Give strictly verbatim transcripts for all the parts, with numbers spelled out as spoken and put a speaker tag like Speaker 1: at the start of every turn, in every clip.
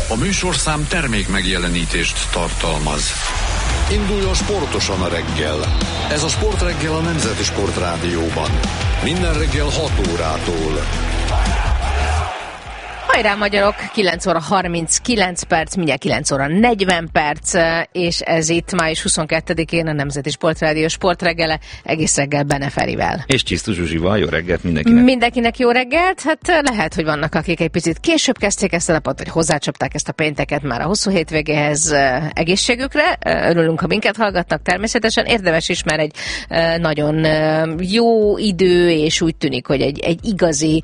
Speaker 1: A műsorszám termék megjelenítést tartalmaz. Induljon sportosan a reggel. Ez a Sportreggel a Nemzeti Sportrádióban. Minden reggel hat órától.
Speaker 2: Hajrá magyarok, kilenc óra harminckilenc perc, mindjárt kilenc óra negyven perc, és ez itt május huszonkettedikén a Nemzeti Sportrádió sportreggele, egész reggel Bene Ferivel.
Speaker 3: És Csisztus Zsuzsival, jó reggelt mindenkinek.
Speaker 2: Mindenkinek jó reggelt, hát lehet, hogy vannak, akik egy picit később kezdték ezt a napot, vagy hozzácsapták ezt a pénteket már a hosszú hétvégéhez, egészségükre. Örülünk, ha minket hallgatnak, természetesen érdemes is, mert egy nagyon jó idő, és úgy tűnik, hogy egy, egy igazi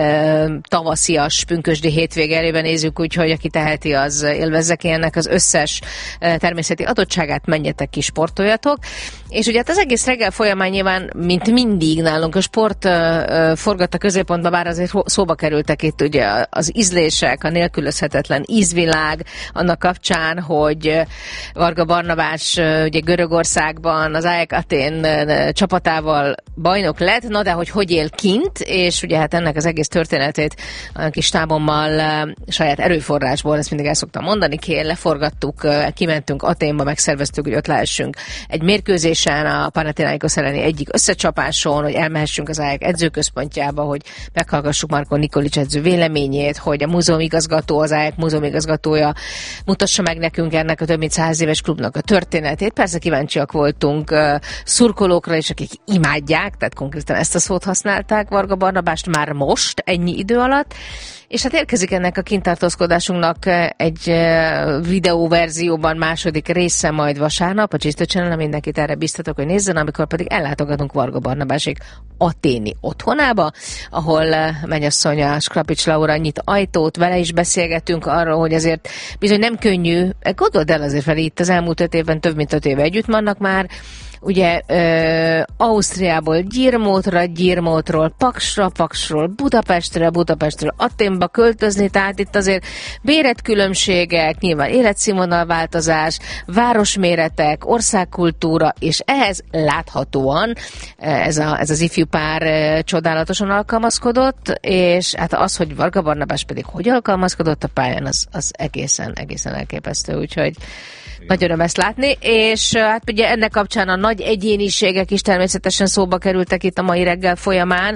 Speaker 2: tavaszias, pünkösdi hétvége elében nézzük, úgyhogy aki teheti, az élvezze ki ennek az összes természeti adottságát, menjetek ki, sportoljatok. És ugye hát az egész reggel folyamán nyilván, mint mindig nálunk a sport uh, forgat a középpontba, bár azért szóba kerültek itt ugye az ízlések, a nélkülözhetetlen ízvilág, annak kapcsán, hogy Varga Barnabás uh, ugye Görögországban az á e ká Atén uh, csapatával bajnok lett, na de hogy hogy él kint, és ugye hát ennek az egész történetét a kis tábommal uh, saját erőforrásból, ezt mindig el szoktam mondani, ki leforgattuk, uh, kimentünk Aténba, megszerveztük, hogy ott lehessünk egy mérkőzés a Panathinaikos elleni egyik összecsapáson, hogy elmehessünk az á e ká edzőközpontjába, hogy meghallgassuk Marko Nikolić edző véleményét, hogy a múzeumigazgató, az á e ká múzeumigazgatója mutassa meg nekünk ennek a több mint száz éves klubnak a történetét. Persze kíváncsiak voltunk uh, szurkolókra is, akik imádják, tehát konkrétan ezt a szót használták Varga Barnabást már most, ennyi idő alatt. És hát érkezik ennek a kintartózkodásunknak egy videóverzióban második része majd vasárnap, a Csisztus Channel, mindenkit erre biztatok, hogy nézzen, amikor pedig ellátogatunk Varga Barnabásék aténi otthonába, ahol mennyasszonya Skrapics Laura nyit ajtót, vele is beszélgetünk arról, hogy azért bizony nem könnyű, gondold el azért fel, itt az elmúlt öt évben több mint öt éve együtt vannak már, ugye ö, Ausztriából Gyirmótra, Gyirmótról Paksra, Paksról Budapestre, Budapestről Aténba költözni, tehát itt azért béretkülönbségek, nyilván életszínvonalváltozás, városméretek, országkultúra, és ehhez láthatóan ez, a, ez az ifjú pár csodálatosan alkalmazkodott, és hát az, hogy Varga Barnabás pedig hogy alkalmazkodott a pályán, az, az egészen, egészen elképesztő, úgyhogy nagy öröm ezt látni, és hát ugye ennek kapcsán a nagy egyéniségek is természetesen szóba kerültek itt a mai reggel folyamán,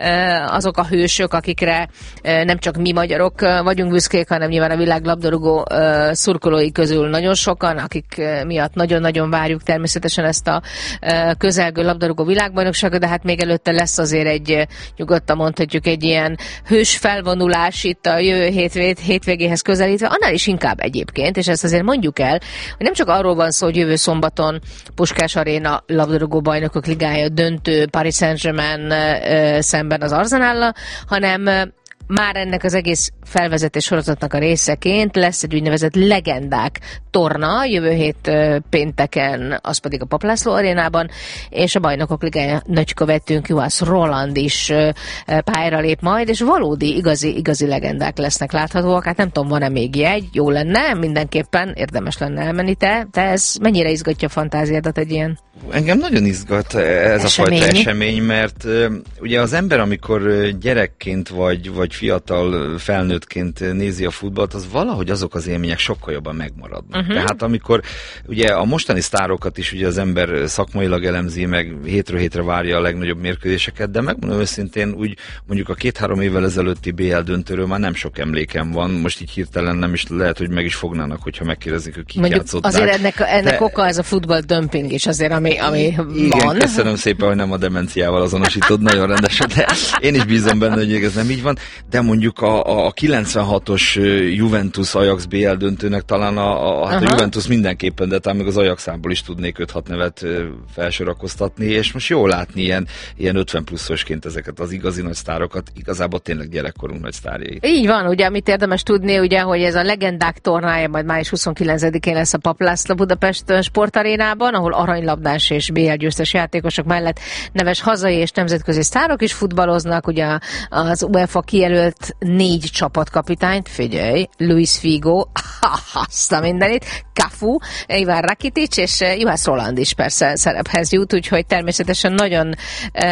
Speaker 2: azok a hősök, akikre nem csak mi magyarok vagyunk büszkék, hanem nyilván a világ labdarúgó szurkolói közül nagyon sokan, akik miatt nagyon-nagyon várjuk természetesen ezt a közelgő labdarúgó világbajnokságot, de hát még előtte lesz azért egy, nyugodtan mondhatjuk, egy ilyen hős felvonulás itt a jövő hétvét, hétvégéhez közelítve, annál is inkább egyébként, és ezt azért mondjuk el, hogy nem csak arról van szó, hogy jövő szombaton Puskás Aréna labdarúgó bajnokok ligája döntő Paris Saint-Germain uh, szemben az Arsenállal, hanem uh, már ennek az egész felvezetés sorozatnak a részeként lesz egy úgynevezett legendák torna, jövő hét uh, pénteken, az pedig a Papp László arénában, és a Bajnokok Ligája nagykövetünk Juhász Roland is uh, pályára lép majd, és valódi, igazi, igazi legendák lesznek láthatóak. Hát nem tudom, van-e még jegy? Jó lenne, mindenképpen érdemes lenne elmenni. Te, te ez mennyire izgatja a fantáziádat egy ilyen?
Speaker 3: Engem nagyon izgat ez esemény. a fajta esemény, mert uh, ugye az ember, amikor gyerekként vagy, vagy fiatal felnőttként nézi a futballt, az valahogy azok az élmények sokkal jobban megmaradnak. Uh-huh. Tehát amikor ugye a mostani sztárokat is ugye az ember szakmailag elemzi, meg hétről hétre várja a legnagyobb mérkőzéseket, de megmondom őszintén, úgy mondjuk a két-három évvel ezelőtti bé el döntőről már nem sok emlékem van, most így hirtelen nem is lehet, hogy meg is fognának, hogyha megkérdezik, hogy kik játszották.
Speaker 2: Azért ennek, ennek de... oka ez a futball dömping is azért, ami, ami
Speaker 3: igen,
Speaker 2: van.
Speaker 3: Köszönöm szépen, hogy nem a demenciával azonosítod, nagyon rendesen, de én is bízom benne, hogy ez nem így van, de mondjuk a, a, a kilencvenhatos Juventus-Ajax bé el döntőnek talán a, a, hát a Juventus mindenképpen, de talán még az Ajaxából is tudnék öt-hat nevet felsorakoztatni, és most jó látni ilyen, ilyen ötven pluszosként ezeket az igazi nagy sztárokat, igazából tényleg gyerekkorunk nagy sztárjait.
Speaker 2: Így van, ugye, amit érdemes tudni, ugye, hogy ez a legendák tornája majd május huszonkilencedikén lesz a Papp László Budapest sportarénában, ahol aranylabdás és bé el győztes játékosok mellett neves hazai és nemzetközi sztárok is futballoznak, ugye az UEFA kijelölt négy csapatkapitányt, figyelj, Luis Figo, azt a mindenit, Cafu, Ivan Rakitic és Juhász Roland is persze szerephez jut, úgyhogy természetesen nagyon uh,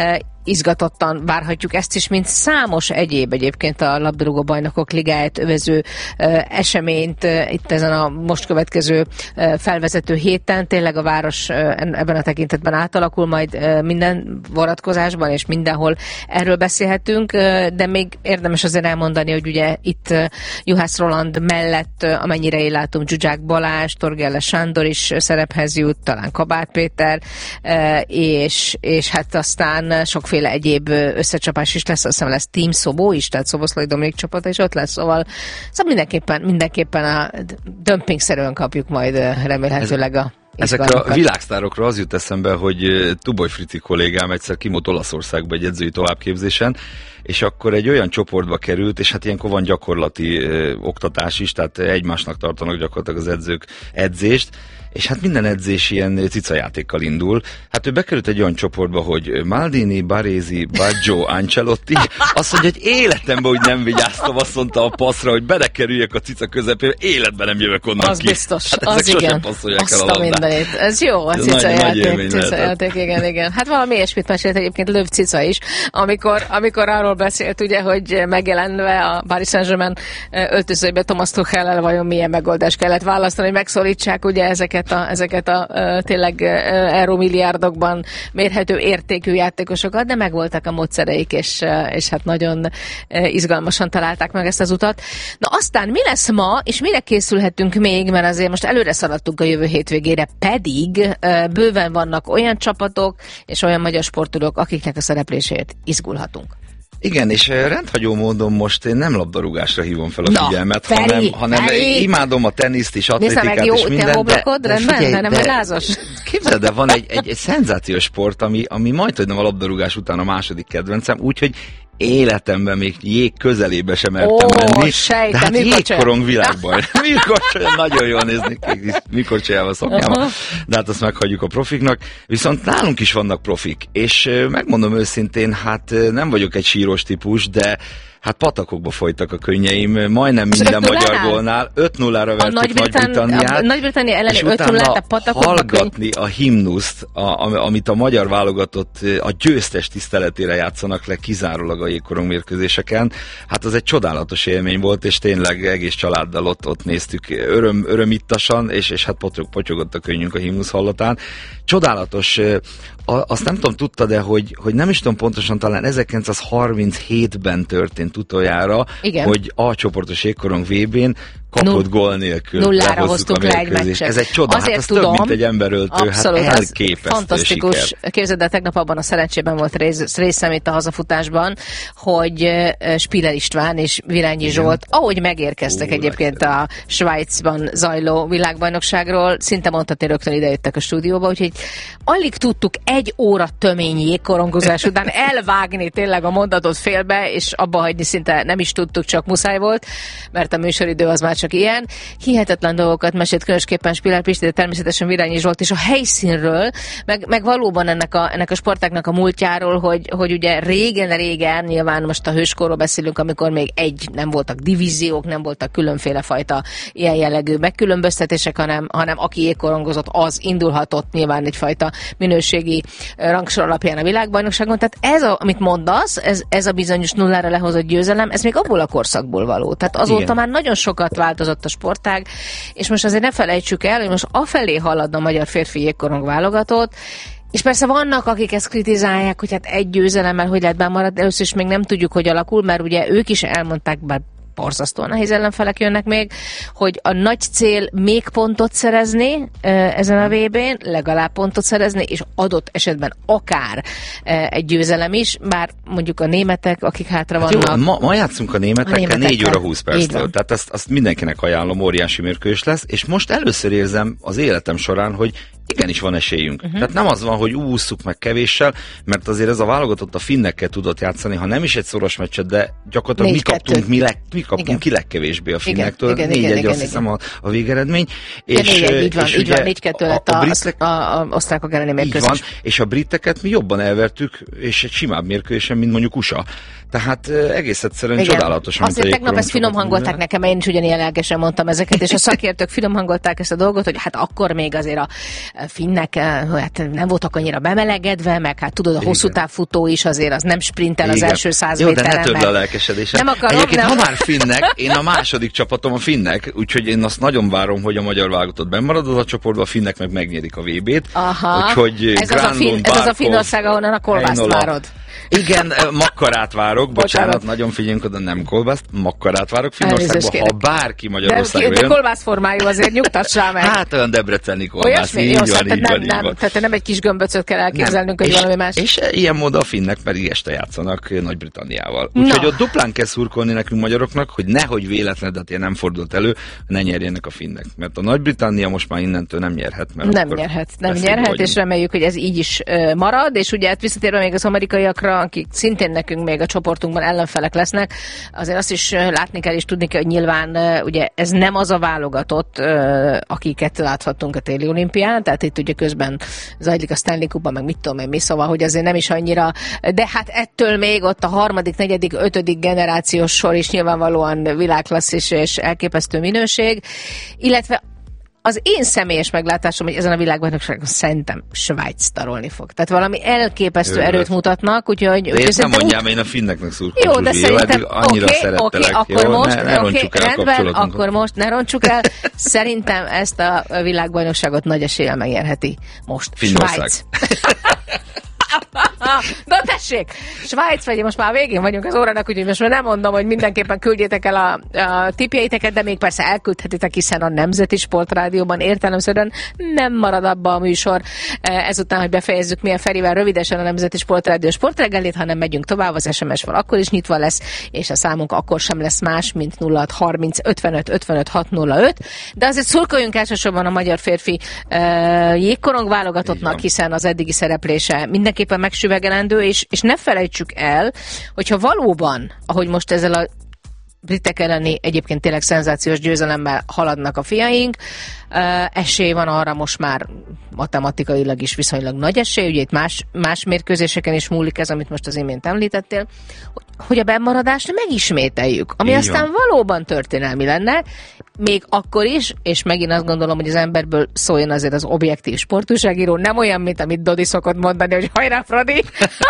Speaker 2: izgatottan várhatjuk ezt is, mint számos egyéb egyébként a labdarúgó bajnokok ligáját övező eseményt itt ezen a most következő felvezető héten. Tényleg a város ebben a tekintetben átalakul majd minden vonatkozásban, és mindenhol erről beszélhetünk, de még érdemes azért elmondani, hogy ugye itt Juhász Roland mellett, amennyire én látom, Zsuzsák Balázs, Torgelle Sándor is szerephez jut, talán Kabát Péter, és, és hát aztán sokféle egyéb összecsapás is lesz, azt hiszem lesz Team Szobó is, tehát Szoboszlai Dominik csapata is ott lesz, szóval, szóval mindenképpen, mindenképpen a dömpingszerűen kapjuk majd remélhetőleg a
Speaker 3: Ezekre a világsztárokra az jut eszembe, hogy Tuboly Frici kollégám egyszer kimót Olaszországba egy edzői továbbképzésen, és akkor egy olyan csoportba került, és hát ilyenkor van gyakorlati ö, oktatás is, tehát egymásnak tartanak gyakorlatilag az edzők edzést, és hát minden edzés ilyen cicajátékkal indul. Hát ő bekerült egy olyan csoportba, hogy Maldini, Baresi, Baggio, Ancelotti, azt mondja, hogy életemben úgy nem vigyáztam, azt mondta a passzra, hogy belekerüljek a cica közepébe, életben nem jövök onnan
Speaker 2: az
Speaker 3: ki.
Speaker 2: biztos,
Speaker 3: hát
Speaker 2: az igen.
Speaker 3: Azt
Speaker 2: a mindenit. Ez jó, a cicajáték, cicajáték, igen, igen. Hát valami ilyesmit mesélt egyébként Löw Cica is, amikor, amikor arról beszélt, ugye, hogy megjelenve a Paris Saint-Germain öltözőjében Thomas Tuchel-el vajon milyen megoldást kellett választani, hogy megszólítsák ugye ezeket a, ezeket a tényleg euromilliárdokban mérhető értékű játékosokat, de megvoltak a módszereik, és, és hát nagyon izgalmasan találták meg ezt az utat. Na aztán mi lesz ma, és mire készülhetünk még, mert azért most előre szaladtunk a jövő hétvégére, pedig bőven vannak olyan csapatok és olyan magyar sportolók, akiknek a szerepléséért izgulhatunk.
Speaker 3: Igen, és rendhagyó módon most én nem labdarúgásra hívom fel a
Speaker 2: Na,
Speaker 3: figyelmet,
Speaker 2: Feri,
Speaker 3: hanem, hanem
Speaker 2: Feri.
Speaker 3: imádom a teniszt is, atlétikát
Speaker 2: jó,
Speaker 3: és mindent.
Speaker 2: Te hoblakod, rendben?
Speaker 3: figyelj,
Speaker 2: Nem vagy lázas?
Speaker 3: Képzeld, de van egy, egy, egy szenzációs sport, ami, ami majd, hogy nem a labdarúgás után a második kedvencem, úgyhogy életemben még jég közelébe sem mertem
Speaker 2: Ó,
Speaker 3: menni.
Speaker 2: sejtem,
Speaker 3: de hát jégkorong világban. Mikorcsolya nagyon jól nézni, mikorcsolyával szoknyával. De hát azt meghagyjuk a profiknak. Viszont nálunk is vannak profik, és megmondom őszintén, hát nem vagyok egy sírós típus, de hát patakokba folytak a könnyeim, majdnem minden magyar gólnál. öt nullára vertük Nagy-Britanniát.
Speaker 2: Nagy-Britannia elleni öt nullát a patakokba
Speaker 3: hallgatni a himnuszt, a, amit a magyar válogatott a győztes tiszteletére játszanak le kizárólag a jégkorong mérkőzéseken. Hát az egy csodálatos élmény volt, és tényleg egész családdal ott, ott néztük öröm, örömittasan, és, és hát potyog, potyogott a könnyünk a himnusz hallatán. Csodálatos. Azt nem tudom, tudta, de hogy, hogy nem is tudom pontosan, talán ezerkilencszázharminchétben történt utoljára, igen, hogy A csoportos jégkorong vé bén kapott gól nélkül.
Speaker 2: Nullára hoztuk le egy meccset.
Speaker 3: Ez egy csoda,
Speaker 2: azért
Speaker 3: hát ez
Speaker 2: tudom,
Speaker 3: több, mint egy emberöltő,
Speaker 2: abszolút,
Speaker 3: hát elképesztő
Speaker 2: fantasztikus.
Speaker 3: siker.
Speaker 2: Képzeld el, tegnap abban a szerencsében volt rész, részem itt a hazafutásban, hogy Spiller István és Virányi Zsolt, ahogy megérkeztek Hú, egyébként a Svájcban zajló világbajnokságról, szinte mondhatni rögtön idejöttek a stúdióba, úgyhogy alig tudtuk egy óra tömény jégkorongozás után elvágni tényleg a mondatot félbe, és abba hagyni szinte nem is tudtuk, csak muszáj volt, mert a műsoridő az már csak ilyen. Hihetetlen dolgokat mesélt különösképpen Spiller Pisti, de természetesen Virányi Zsolt és a helyszínről, meg, meg valóban ennek a, ennek a sportáknak a múltjáról, hogy, hogy ugye régen-régen, nyilván most a hőskorról beszélünk, amikor még egy, nem voltak divíziók, nem voltak különféle fajta ilyen jellegű megkülönböztetések, hanem, hanem aki jégkorongozott, az indulhatott nyilván egyfajta minőségi rangsor alapján a világbajnokságon. Tehát ez, a, amit mondasz, ez, ez a bizonyos nullára lehozott győzelem, ez még abból a korszakból való. Tehát azóta Igen. már nagyon sokat változott a sportág, és most azért ne felejtsük el, hogy most afelé halad a magyar férfi jégkorong válogatott, és persze vannak, akik ezt kritizálják, hogy hát egy győzelemmel hogy lehet bemaradni, de először is még nem tudjuk, hogy alakul, mert ugye ők is elmondták, bár borzasztóan nehéz ellenfelek jönnek még, hogy a nagy cél még pontot szerezni e, ezen a vé bén, legalább pontot szerezni, és adott esetben akár e, egy győzelem is, bár mondjuk a németek, akik hátra hát vannak.
Speaker 3: Jó, ma, ma játszunk a németekkel, a németekkel négy óra húsz perctől, tehát ezt, azt mindenkinek ajánlom, óriási mérkőzés lesz, és most először érzem az életem során, hogy igenis van esélyünk. Uh-huh. Tehát nem az van, hogy ússzuk meg kevéssel, mert azért ez a válogatott a finnekkel tudott játszani, ha nem is egy szoros meccset, de gyakorlatilag mi kaptunk, mi, leg, mi kaptunk ki legkevésbé a finnektől. négy egy azt hiszem a, a végeredmény.
Speaker 2: És, négy egy, így van, és így van, négy kettő lett a, a, britek, a, a, a osztrákok elleni mérkőzés. Így van,
Speaker 3: és a briteket mi jobban elvertük, és egy simább mérkőzésen, mint mondjuk u es á. Tehát egész egyszerűen igen. csodálatos.
Speaker 2: Azért tegnap ezt finom hangolták nekem, én is ugyanilyen lelkesen mondtam ezeket, és a szakértők finom hangolták ezt a dolgot, hogy hát akkor még azért a finnek hát nem voltak annyira bemelegedve, meg hát tudod, a hosszú távfutó is azért az nem sprintel az Igen. első száz
Speaker 3: Jó,
Speaker 2: méteren.
Speaker 3: Jó, de ne törd le a lelkesedésem.
Speaker 2: Nem akarom,
Speaker 3: Egyébként,
Speaker 2: nem.
Speaker 3: ha már finnek, én a második csapatom a finnek, úgyhogy én azt nagyon várom, hogy a magyar válogatott bennmarad az a csoportban, a finnek meg megnyerik a vé bét.
Speaker 2: Aha,
Speaker 3: úgyhogy
Speaker 2: ez, az a fin, ez az a Finnország, ahonnan a kolbászt várod.
Speaker 3: Igen, makkarát várok, bocsánat, bocsánat, nagyon figyeljünk oda, nem kolbászt, makkarát várok Finnországban, ha bárki Magyarországra jön.
Speaker 2: De kolbász formájú azért nyugtassál meg.
Speaker 3: Hát olyan debreceni kolbász, így
Speaker 2: Jó,
Speaker 3: van, így
Speaker 2: nem,
Speaker 3: van, így
Speaker 2: nem,
Speaker 3: van.
Speaker 2: Tehát nem egy kis gömböcöt kell elképzelnünk, hogy
Speaker 3: és,
Speaker 2: valami más.
Speaker 3: És ilyen módon a finnek pedig este játszanak Nagy-Britanniával. Úgyhogy ott duplán kell szurkolni nekünk magyaroknak, hogy nehogy véletlen, de ilyen nem fordult elő, ne nyerjenek a finnek. Mert a Nagy-Britannia most már innentől nem nyerhet. Mert
Speaker 2: nem nyerhet, nem nyerhet, és reméljük, hogy ez így is uh, marad, és ugye hát visszatérve még az amerikaiakra, akik szintén nekünk még a csoportunkban ellenfelek lesznek, azért azt is látni kell és tudni kell, hogy nyilván ugye ez nem az a válogatott, akiket láthattunk a téli olimpián, tehát itt ugye közben zajlik a Stanley Cup-ban, meg mit tudom én mi, szóval, hogy azért nem is annyira, de hát ettől még ott a harmadik, negyedik, ötödik generációs sor is nyilvánvalóan világklasszis és elképesztő minőség, illetve az én személyes meglátásom, hogy ezen a világbajnokságon szerintem Svájc tarolni fog. Tehát valami elképesztő Ő, erőt mutatnak, úgyhogy...
Speaker 3: De ezt nem mondjam, én a finneknek szurkolom.
Speaker 2: Jó, de szerintem...
Speaker 3: Annyira
Speaker 2: okay,
Speaker 3: szerettelek.
Speaker 2: Okay, akkor
Speaker 3: jó,
Speaker 2: most,
Speaker 3: ne, ne
Speaker 2: okay,
Speaker 3: el
Speaker 2: rendben, akkor most ne roncsuk el. Szerintem ezt a világbajnokságot nagy eséllyel megnyerheti most Svájc. Na tessék, Svájc vagy, most már végén vagyunk az órának, úgyhogy most már nem mondom, hogy mindenképpen küldjétek el a, a tippjeiteket, de még persze elküldhetitek, hiszen a Nemzeti Sportrádióban értelemszerűen nem marad abba a műsor. Ezután, hogy befejezzük milyen Ferivel rövidesen a Nemzeti Sportrádió sportreggelét, hanem megyünk tovább, az es em es-val akkor is nyitva lesz, és a számunk akkor sem lesz más, mint nulla hat harminc ötvenöt ötvenöt hat nulla öt, de azért szurkoljunk elsősorban a magyar férfi uh, jégkorong válogatottnak, hiszen az eddigi szereplése mindenképpen megsüvegelendő, és, és ne felejtsük el, hogyha valóban, ahogy most ezzel a britek elleni egyébként tényleg szenzációs győzelemmel haladnak a fiaink, uh, esély van arra most már matematikailag is viszonylag nagy esély, ugye itt más, más mérkőzéseken is múlik ez, amit most az imént említettél, hogy, hogy a bennmaradást megismételjük, ami Így aztán van. valóban történelmi lenne, még akkor is, és megint azt gondolom, hogy az emberből szóljon azért az objektív sportújságíró, nem olyan, mint amit Dodi szokott mondani, hogy hajrá, Fradi!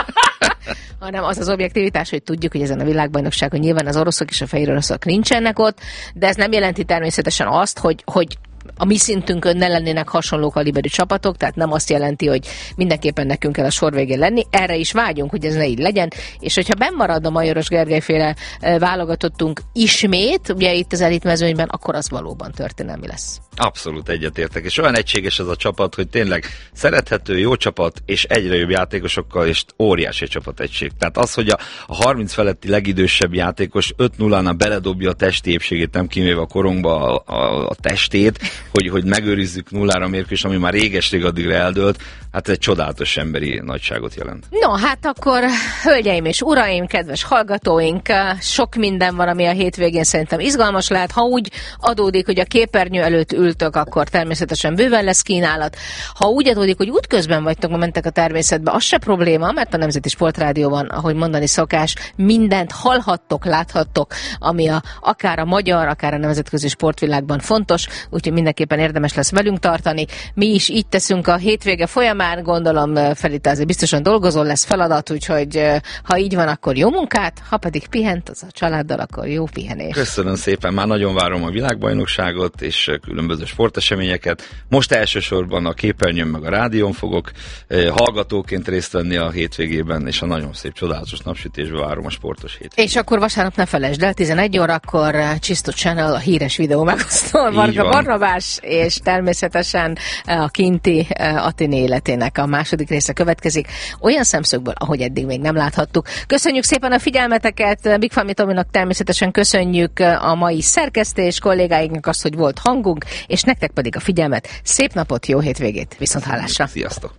Speaker 2: hanem az az objektivitás, hogy tudjuk, hogy ezen a világbajnokságon nyilván az oroszok és a fehér oroszok nincsenek ott, de ez nem jelenti természetesen azt, hogy, hogy a mi szintünkön ne lennének hasonló kaliberű csapatok, tehát nem azt jelenti, hogy mindenképpen nekünk kell a sor végén lenni. Erre is vágyunk, hogy ez ne így legyen, és hogyha bennmarad a Majoros Gergelyféle válogatottunk ismét, ugye itt az elitmezőnyben, akkor az valóban történelmi lesz.
Speaker 3: Abszolút egyetértek, és olyan egységes ez a csapat, hogy tényleg szerethető, jó csapat, és egyre jobb játékosokkal, és óriási csapategység. Tehát az, hogy a, a harminc feletti legidősebb játékos öt nullánál beledobja a testi épségét, nem kiméve a korongba a, a, a testét, hogy, hogy megőrizzük nullára mérkőzést, ami már réges-rég addigra eldőlt, hát egy csodálatos emberi nagyságot jelent.
Speaker 2: No, hát akkor, hölgyeim és uraim, kedves hallgatóink, sok minden van, ami a hétvégén szerintem izgalmas lehet. Ha úgy adódik, hogy a képernyő előtt ültök, akkor természetesen bőven lesz kínálat. Ha úgy adódik, hogy útközben vagytok, ma mentek a természetbe, az se probléma, mert a Nemzeti Sportrádióban, ahogy mondani szokás, mindent hallhattok, láthattok, ami a, akár a magyar, akár a nemzetközi sportvilágban fontos, úgyhogy mindenképpen érdemes lesz velünk tartani. Mi is így teszünk a hétvége folyamán, gondolom Feli, azért biztosan dolgozol, lesz feladat, úgyhogy ha így van, akkor jó munkát, ha pedig pihent az a családdal, akkor jó pihenés.
Speaker 3: Köszönöm szépen, már nagyon várom a világbajnokságot és különböző sporteseményeket. Most elsősorban a képernyőn meg a rádión fogok hallgatóként részt venni a hétvégében, és a nagyon szép, csodálatos napsütésbe várom a sportos hétvégét.
Speaker 2: És akkor vasárnap ne felejtsd el, tizenegy órakor Csisztó Channel, a híres videó megosztó, Varga Barnabás, és természetesen a kinti Atini életének a második része következik, olyan szemszögből, ahogy eddig még nem láthattuk. Köszönjük szépen a figyelmeteket, Big Fami Tominak természetesen köszönjük a mai szerkesztés, kollégáinknak azt, hogy volt hangunk, és nektek pedig a figyelmet. Szép napot, jó hétvégét, viszont hallásra.
Speaker 3: Sziasztok!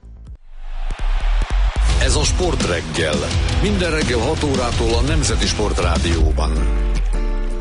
Speaker 1: Ez a Sportreggel. Minden reggel hat órától a Nemzeti Sportrádióban.